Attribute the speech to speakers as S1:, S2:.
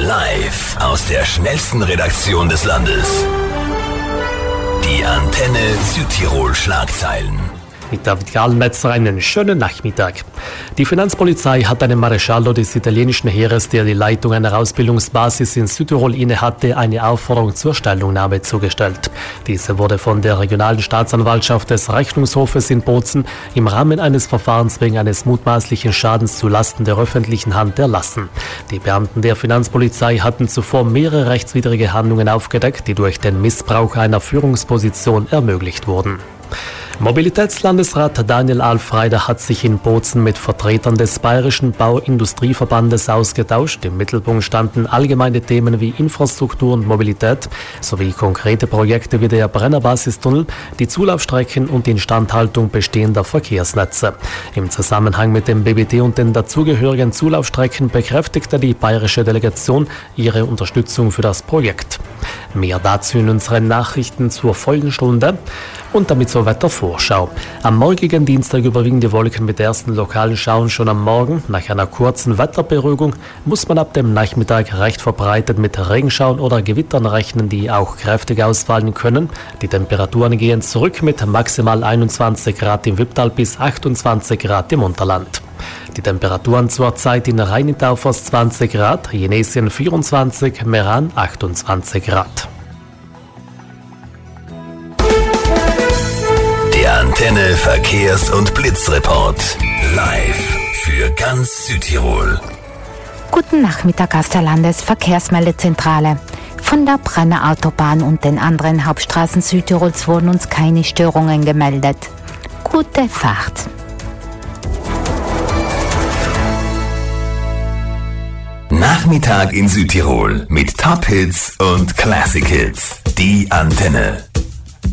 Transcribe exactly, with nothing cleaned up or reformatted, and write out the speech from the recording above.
S1: Live aus der schnellsten Redaktion des Landes. Die Antenne Südtirol Schlagzeilen.
S2: Mit David Karlmetzer einen schönen Nachmittag. Die Finanzpolizei hat einem Maresciallo des italienischen Heeres, der die Leitung einer Ausbildungsbasis in Südtirol innehatte, eine Aufforderung zur Stellungnahme zugestellt. Diese wurde von der regionalen Staatsanwaltschaft des Rechnungshofes in Bozen im Rahmen eines Verfahrens wegen eines mutmaßlichen Schadens zulasten der öffentlichen Hand erlassen. Die Beamten der Finanzpolizei hatten zuvor mehrere rechtswidrige Handlungen aufgedeckt, die durch den Missbrauch einer Führungsposition ermöglicht wurden. Mobilitätslandesrat Daniel Alfreider hat sich in Bozen mit Vertretern des Bayerischen Bauindustrieverbandes ausgetauscht. Im Mittelpunkt standen allgemeine Themen wie Infrastruktur und Mobilität sowie konkrete Projekte wie der Brennerbasistunnel, die Zulaufstrecken und die Instandhaltung bestehender Verkehrsnetze. Im Zusammenhang mit dem B B T und den dazugehörigen Zulaufstrecken bekräftigte die bayerische Delegation ihre Unterstützung für das Projekt. Mehr dazu in unseren Nachrichten zur vollen Stunde. Und damit zur Wettervorschau. Am morgigen Dienstag überwiegen die Wolken mit ersten lokalen Schauern schon am Morgen. Nach einer kurzen Wetterberuhigung muss man ab dem Nachmittag recht verbreitet mit Regenschauern oder Gewittern rechnen, die auch kräftig ausfallen können. Die Temperaturen gehen zurück mit maximal einundzwanzig Grad im Wipptal bis achtundzwanzig Grad im Unterland. Die Temperaturen zurzeit in Rheinitaufers zwanzig Grad, Jenesien vierundzwanzig, Meran achtundzwanzig Grad.
S1: Der Antenne Verkehrs- und Blitzreport. Live für ganz Südtirol.
S3: Guten Nachmittag aus der Landesverkehrsmeldezentrale. Von der Brenner Autobahn und den anderen Hauptstraßen Südtirols wurden uns keine Störungen gemeldet. Gute Fahrt.
S1: Nachmittag in Südtirol mit Top-Hits und Classic-Hits. Die Antenne.